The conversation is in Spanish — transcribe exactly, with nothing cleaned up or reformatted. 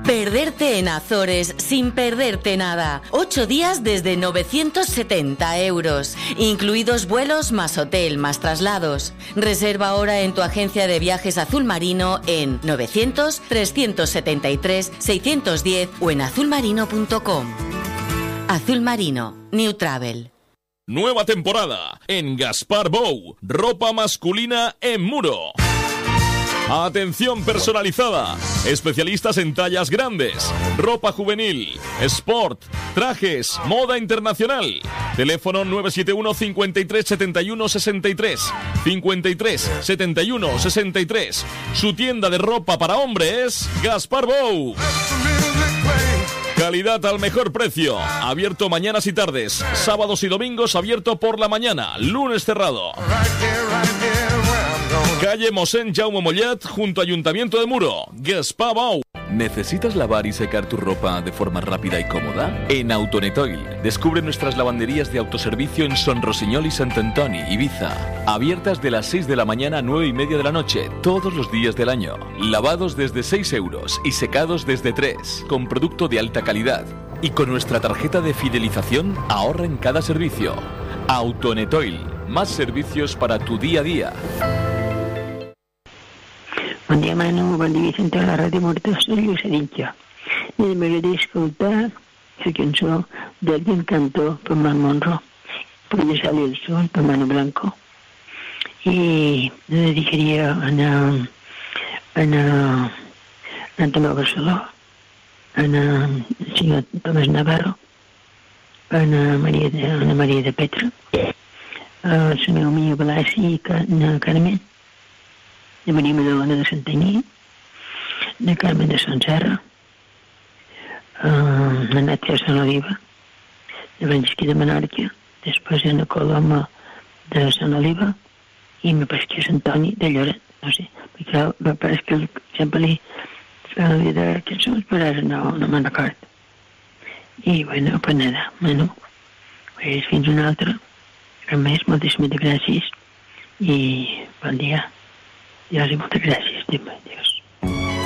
Perderte en Azores sin perderte nada. Ocho días desde novecientos setenta euros, incluidos vuelos más hotel más traslados. Reserva ahora en tu agencia de viajes Azul Marino en novecientos, trescientos setenta y tres, seiscientos diez o en azulmarino punto com. Azul Marino, New Travel. Nueva temporada en Gaspar Bou, ropa masculina en Muro. Atención personalizada, especialistas en tallas grandes, ropa juvenil, sport, trajes, moda internacional. Teléfono nueve siete uno, cincuenta y tres, setenta y uno, sesenta y tres, cincuenta y tres, setenta y uno, sesenta y tres. Su tienda de ropa para hombres, Gaspar Bou. Calidad al mejor precio. Abierto mañanas y tardes. Sábados y domingos abierto por la mañana. Lunes cerrado. Calle Mosén Jaume Mollet, junto a Ayuntamiento de Muro. Gaspar Bou. ¿Necesitas lavar y secar tu ropa de forma rápida y cómoda? En Autonetoil, descubre nuestras lavanderías de autoservicio en Son Rosiñol y Sant Antoni, Ibiza. Abiertas de las seis de la mañana a nueve y media de la noche, todos los días del año. Lavados desde seis euros y secados desde tres, con producto de alta calidad. Y con nuestra tarjeta de fidelización, ahorra en cada servicio. Autonetoil, más servicios para tu día a día. Bon dia, Manu, bon dia, Vicente, a la Ràdio Morta, soy Lluís Aditja. I m'agradaria escoltar la cançó d'Alguen Cantó per Mar Monro, Puede salir el sol per Manu Blanco. I la dedicaria a na, a na, a Antonio Barceló, a na senyor Tomàs Navarro, a na Maria de, a na Maria de Petra, a la meva amiga Blasi i na Carmen, de Maria Madalena de Santanyí, de Carmen de Sant Serra, uh, de Nàtia de Sant Oliva, de Francisquí de Menorca, després de la Coloma de Sant Oliva i me pareix que és Antoni de Lloret, no sé, perquè me pareix que sempre li fa la vida de cançons, però ara no, no me'n record. I, bueno, pues nada, bueno, pues fins una altra. Res més, moltíssimes gràcies i bon dia. Dios, y muchas gracias. Dios.